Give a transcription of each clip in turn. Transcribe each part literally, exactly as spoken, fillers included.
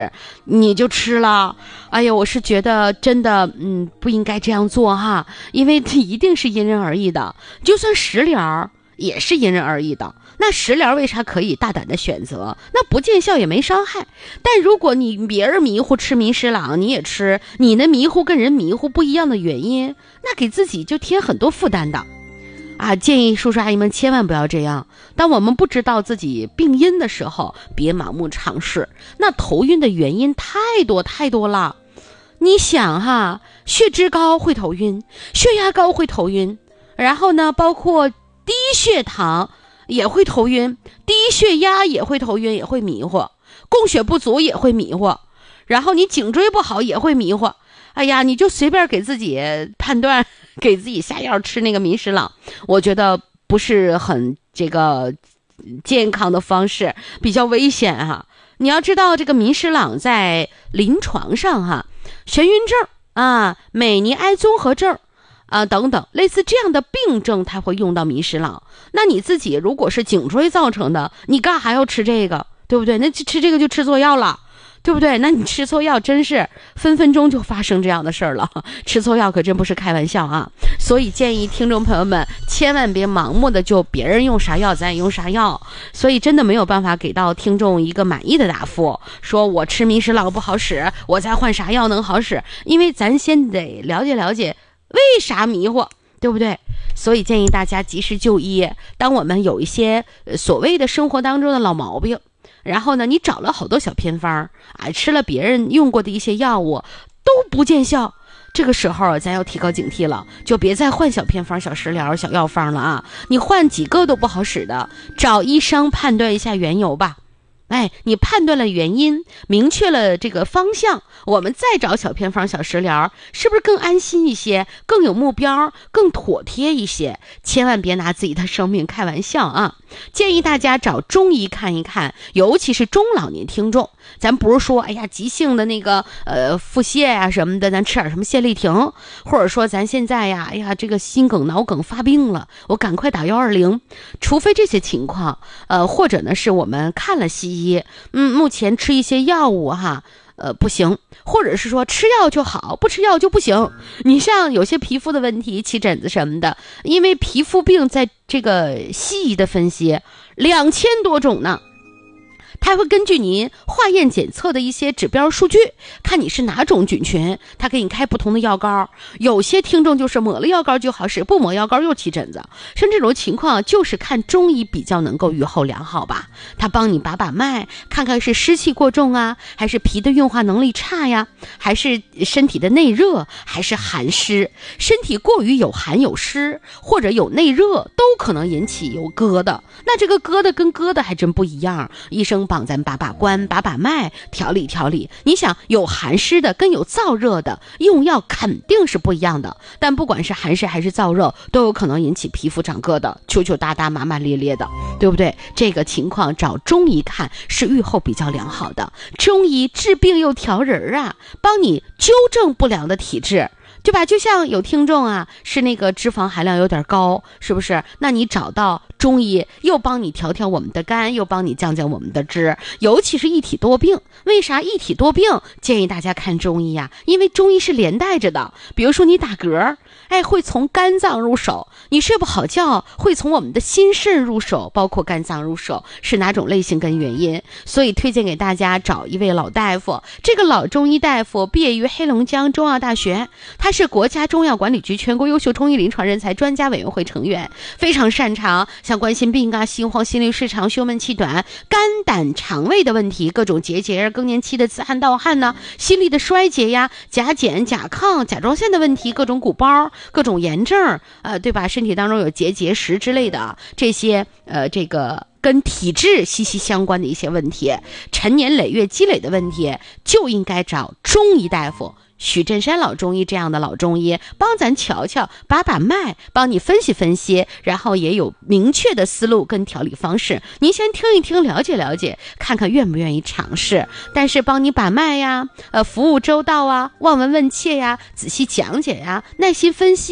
你就吃了。哎呀，我是觉得真的嗯不应该这样做哈，因为这一定是因人而异的，就算食疗也是因人而异的。那食疗为啥可以大胆的选择？那不见效也没伤害。但如果你别人迷糊吃迷失朗你也吃，你的迷糊跟人迷糊不一样的原因，那给自己就添很多负担的啊。建议叔叔阿姨们千万不要这样。当我们不知道自己病因的时候，别盲目尝试。那头晕的原因太多太多了。你想哈，血脂高会头晕，血压高会头晕，然后呢，包括低血糖也会头晕，低血压也会头晕，也会迷糊，供血不足也会迷糊，然后你颈椎不好也会迷糊。哎呀，你就随便给自己判断，给自己下药吃那个迷失朗，我觉得不是很这个健康的方式，比较危险哈。你要知道这个迷失朗在临床上哈，眩晕症啊、美尼埃综合症啊等等类似这样的病症，它会用到迷失朗。那你自己如果是颈椎造成的，你干还要吃这个，对不对？那吃这个就吃错药了，对不对？那你吃错药真是分分钟就发生这样的事儿了，吃错药可真不是开玩笑啊。所以建议听众朋友们千万别盲目的就别人用啥药咱也用啥药，所以真的没有办法给到听众一个满意的答复，说我吃迷失朗不好使，我再换啥药能好使，因为咱先得了解了解为啥迷糊，对不对？所以建议大家及时就医。当我们有一些、呃、所谓的生活当中的老毛病，然后呢你找了好多小偏方啊，吃了别人用过的一些药物都不见效，这个时候咱要提高警惕了，就别再换小偏方、小食疗、小药方了啊！你换几个都不好使的，找医生判断一下缘由吧。哎，你判断了原因，明确了这个方向，我们再找小偏方、小食疗，是不是更安心一些，更有目标，更妥帖一些？千万别拿自己的生命开玩笑啊！建议大家找中医看一看，尤其是中老年听众。咱不是说哎呀急性的那个呃腹泻啊什么的，咱吃点什么泻立停，或者说咱现在呀哎呀这个心梗脑梗发病了，我赶快打一二零。除非这些情况，呃或者呢是我们看了西医，嗯目前吃一些药物哈呃不行，或者是说吃药就好，不吃药就不行。你像有些皮肤的问题，起疹子什么的，因为皮肤病在这个西医的分析两千多种呢，它会根据您化验检测的一些指标数据，看你是哪种菌群，它给你开不同的药膏。有些听众就是抹了药膏就好使，不抹药膏又起疹子，像这种情况就是看中医比较能够预后良好吧。它帮你把把脉，看看是湿气过重啊，还是脾的运化能力差呀，还是身体的内热，还是寒湿。身体过于有寒有湿，或者有内热，都可能引起有疙瘩。那这个疙瘩跟疙瘩还真不一样，医生帮咱把把关，把把脉，调理调理。你想有寒湿的跟有燥热的用药肯定是不一样的，但不管是寒湿还是燥热，都有可能引起皮肤长疙瘩，揪揪搭搭麻麻咧咧的，对不对？这个情况找中医看是预后比较良好的。中医治病又调人啊，帮你纠正不良的体质，对吧？就像有听众啊是那个脂肪含量有点高，是不是？那你找到中医又帮你调调我们的肝，又帮你降降我们的脂，尤其是一体多病。为啥一体多病建议大家看中医呀？因为中医是连带着的。比如说你打嗝，哎，会从肝脏入手；你睡不好觉，会从我们的心肾入手，包括肝脏入手，是哪种类型跟原因？所以推荐给大家找一位老大夫，这个老中医大夫毕业于黑龙江中药大学，他是国家中药管理局全国优秀中医临床人才专家委员会成员，非常擅长像冠心病啊、心慌、心律失常、胸闷气短、肝胆肠胃的问题，各种结节、更年期的自汗盗汗呢、心力的衰竭呀、甲减、甲亢、甲状腺的问题，各种鼓包、各种炎症，呃，对吧？身体当中有结节石之类的这些，呃，这个跟体质息息相关的一些问题，陈年累月积累的问题，就应该找中医大夫。许振山老中医这样的老中医帮咱瞧瞧，把把脉，帮你分析分析，然后也有明确的思路跟调理方式，您先听一听，了解了解，看看愿不愿意尝试。但是帮你把脉呀，呃，服务周到啊，望闻问切呀，仔细讲解呀，耐心分析呀，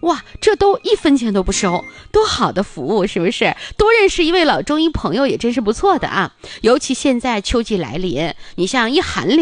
哇，这都一分钱都不收，多好的服务，是不是？多认识一位老中医朋友也真是不错的啊。尤其现在秋季来临，你像一寒凉